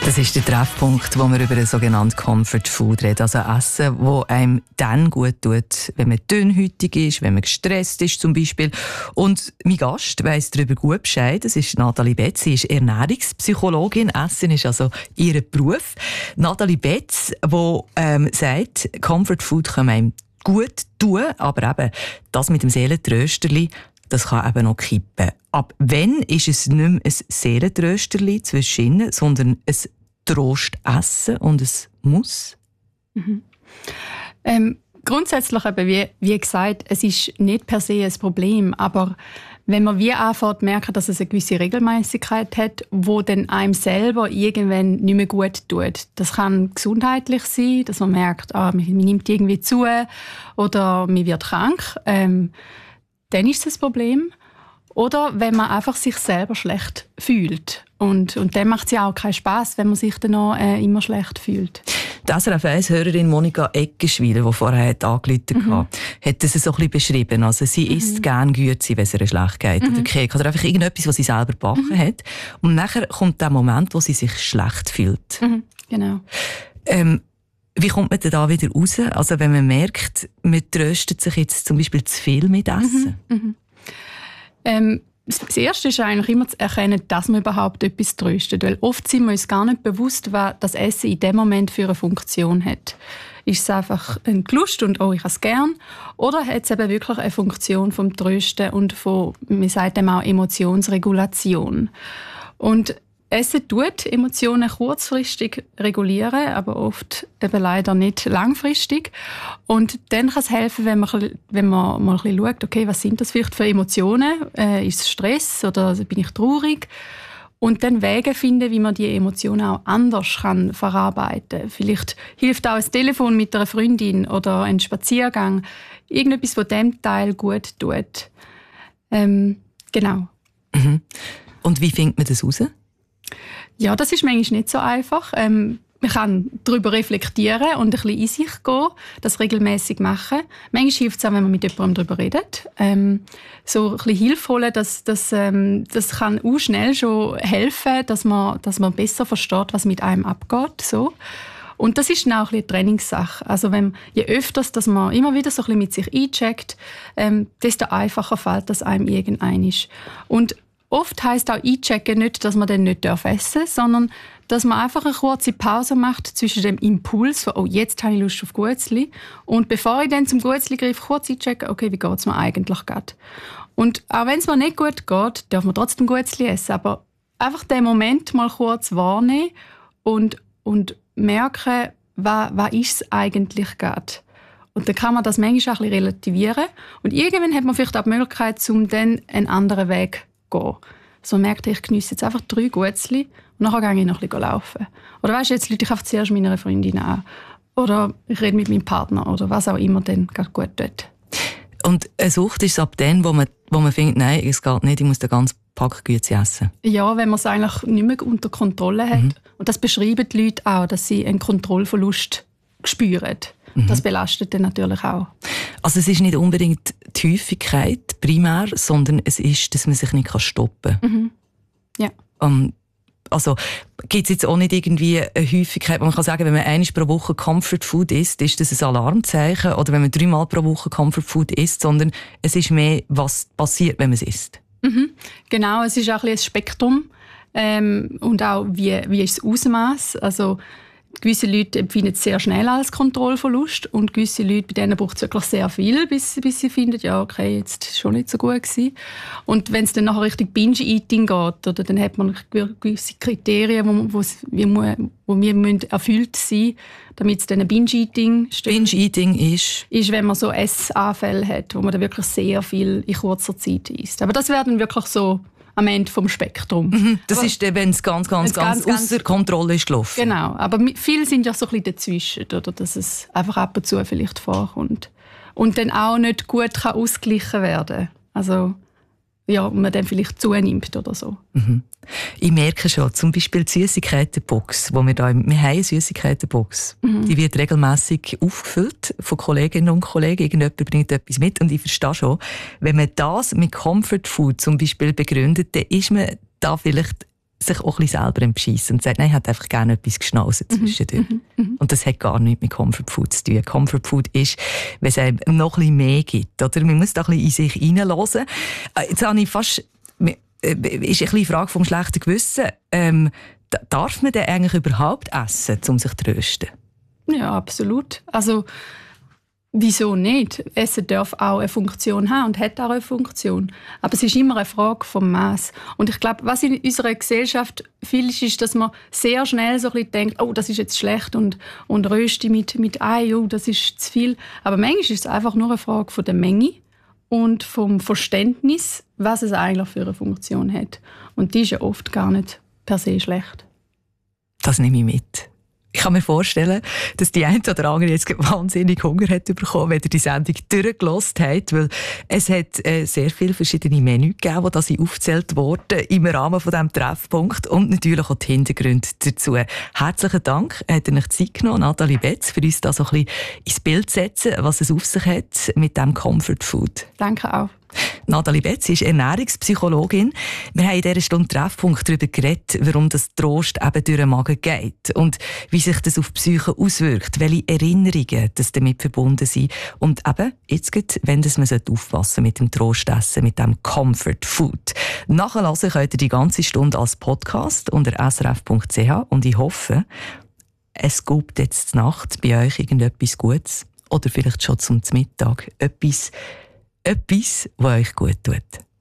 Das ist der Treffpunkt, wo wir über ein sogenanntes Comfort Food reden. Also Essen, das einem dann gut tut, wenn man dünnhäutig ist, wenn man gestresst ist zum Beispiel. Und mein Gast weiss darüber gut Bescheid. Das ist Nathalie Betz. Sie ist Ernährungspsychologin. Essen ist also ihr Beruf. Nathalie Betz, die sagt, Comfort Food kann einem gut tun, aber eben das mit dem Seelentrösterli, das kann eben noch kippen. Ab wann ist es nicht mehr ein Seelentrösterli zwischen, sondern ein Trostessen und es muss? Grundsätzlich eben, wie gesagt, es ist nicht per se ein Problem, aber wenn man wie anfängt merken, dass es eine gewisse Regelmäßigkeit hat, wo dann einem selber irgendwann nicht mehr gut tut. Das kann gesundheitlich sein, dass man merkt, man nimmt irgendwie zu oder man wird krank. Dann ist das Problem. Oder wenn man einfach sich selber schlecht fühlt. Und dann macht es ja auch keinen Spass, wenn man sich dann noch immer schlecht fühlt. Die SRF 1-Hörerin Monika Eggenschwiler, die vorher angerufen hat das so ein bisschen beschrieben. Also sie isst gerne Güte, wenn es ihr schlecht geht. Oder Keks. Oder einfach irgendetwas, was sie selber gebacken hat. Und nachher kommt der Moment, wo sie sich schlecht fühlt. Genau. Wie kommt man denn da wieder raus? Also wenn man merkt, man tröstet sich jetzt zum Beispiel zu viel mit Essen? Das Erste ist eigentlich immer zu erkennen, dass man überhaupt etwas tröstet. Weil oft sind wir uns gar nicht bewusst, was das Essen in dem Moment für eine Funktion hat. Ist es einfach ein Lust und ich habe es gern? Oder hat es eben wirklich eine Funktion vom Trösten und von, man sagt dem auch Emotionsregulation. Und Essen tut Emotionen kurzfristig regulieren, aber oft eben leider nicht langfristig. Und dann kann es helfen, wenn man mal ein bisschen schaut, okay, was sind das vielleicht für Emotionen? Ist es Stress oder bin ich traurig? Und dann Wege finden, wie man die Emotionen auch anders kann verarbeiten kann. Vielleicht hilft auch ein Telefon mit einer Freundin oder ein Spaziergang. Irgendetwas, was dem Teil gut tut. Genau. Und wie findet man das raus? Ja, das ist manchmal nicht so einfach. Man kann darüber reflektieren und ein bisschen in sich gehen, das regelmäßig machen. Manchmal hilft es auch, wenn man mit jemandem darüber redet. So ein bisschen Hilfe holen, das kann auch schnell schon helfen, dass man besser versteht, was mit einem abgeht. So. Und das ist dann auch ein bisschen eine Trainingssache. Also je öfter dass man immer wieder so ein bisschen mit sich eincheckt, desto einfacher fällt das einem irgendein ist. Und oft heisst auch einchecken nicht, dass man dann nicht essen darf, sondern dass man einfach eine kurze Pause macht zwischen dem Impuls von jetzt habe ich Lust auf Guetzli und bevor ich dann zum Guetzli greife, kurz einchecken, okay, wie geht es mir eigentlich gerade? Und auch wenn es mir nicht gut geht, darf man trotzdem Guetzli essen, aber einfach den Moment mal kurz wahrnehmen und merken, was ist es eigentlich gerade? Und dann kann man das manchmal auch ein bisschen relativieren und irgendwann hat man vielleicht auch die Möglichkeit, um dann einen anderen Weg gehen. So merkt ich geniesse jetzt einfach 3 Guetzli und nachher gehe ich noch ein bisschen laufen. Oder weisst du, jetzt rufe ich einfach zuerst meiner Freundin an. Oder ich rede mit meinem Partner oder was auch immer dann gerade gut tut. Und eine Sucht ist es ab dann, wo man findet, nein, es geht nicht, ich muss den ganzen Pack Güte essen. Ja, wenn man es eigentlich nicht mehr unter Kontrolle hat. Und das beschreiben die Leute auch, dass sie einen Kontrollverlust spüren. Das belastet dann natürlich auch. Also es ist nicht unbedingt die Häufigkeit primär, sondern es ist, dass man sich nicht stoppen kann. Ja. Also gibt es jetzt auch nicht irgendwie eine Häufigkeit, wo man kann sagen, wenn man einmal pro Woche Comfort Food isst, ist das ein Alarmzeichen, oder wenn man 3-mal pro Woche Comfort Food isst, sondern es ist mehr, was passiert, wenn man es isst. Genau, es ist auch ein Spektrum und auch wie ist das Ausmaß. Also gewisse Leute empfinden es sehr schnell als Kontrollverlust und gewisse Leute, bei denen braucht es wirklich sehr viel, bis sie finden, ja, okay, jetzt ist es schon nicht so gut gewesen. Und wenn es dann nachher Richtung Binge-Eating geht, oder, dann hat man gewisse Kriterien, wo wir erfüllt sein müssen, damit es dann ein Binge-Eating steht. Binge-Eating ist, wenn man so Essanfälle hat, wo man dann wirklich sehr viel in kurzer Zeit isst. Aber das wäre dann wirklich so am Ende vom Spektrum. Das ist dann, wenn es ganz ausser Kontrolle ist gelaufen. Genau, aber viele sind ja so ein bisschen dazwischen, oder, dass es einfach ab und zu vielleicht vorkommt. Und dann auch nicht gut kann ausgeglichen werden. Also, ja, man dann vielleicht zunimmt oder so. Ich merke schon, zum Beispiel die Süssigkeitenbox, wir haben eine Süssigkeitenbox. Die wird regelmässig aufgefüllt von Kolleginnen und Kollegen. Irgendjemand bringt etwas mit und ich verstehe schon, wenn man das mit Comfort Food zum Beispiel begründet, dann ist man da vielleicht sich auch ein bisschen selber bescheissen und sagt, nein, ich hätte einfach gerne etwas geschnauzen zwischendurch. Und das hat gar nichts mit Comfort Food zu tun. Comfort Food ist, wenn es einem noch ein bisschen mehr gibt. Oder? Man muss da ein bisschen in sich hineinhören. Jetzt habe ich fast, ist ein bisschen die Frage vom schlechten Gewissen. Darf man denn eigentlich überhaupt essen, um sich zu trösten? Ja, absolut. Also, wieso nicht? Essen darf auch eine Funktion haben und hat auch eine Funktion. Aber es ist immer eine Frage vom Maß. Und ich glaube, was in unserer Gesellschaft viel ist, dass man sehr schnell so ein bisschen denkt, oh, das ist jetzt schlecht und Rösti mit Ei, oh, das ist zu viel. Aber manchmal ist es einfach nur eine Frage von der Menge und vom Verständnis, was es eigentlich für eine Funktion hat. Und die ist ja oft gar nicht per se schlecht. Das nehme ich mit. Ich kann mir vorstellen, dass die eine oder andere jetzt wahnsinnig Hunger hat bekommen, wenn ihr die Sendung durchgehört habt, weil es hat sehr viele verschiedene Menüs gegeben, die sind aufgezählt wurden im Rahmen von diesem Treffpunkt und natürlich auch die Hintergründe dazu. Herzlichen Dank, hat ihr euch Zeit genommen, Nathalie Betz, für uns da so ein bisschen ins Bild zu setzen, was es auf sich hat mit dem Comfort Food. Danke auch. Nathalie Betz ist Ernährungspsychologin. Wir haben in dieser Stunde Treffpunkt darüber geredet, warum das Trost eben durch den Magen geht und wie sich das auf die Psyche auswirkt, welche Erinnerungen das damit verbunden sind. Und eben, jetzt geht, wenn das man aufpassen mit dem Trostessen, mit dem Comfort Food. Nachhören könnt ihr die ganze Stunde als Podcast unter srf.ch und ich hoffe, es gibt jetzt Nacht bei euch irgendetwas Gutes oder vielleicht schon zum Mittag etwas, was euch gut tut.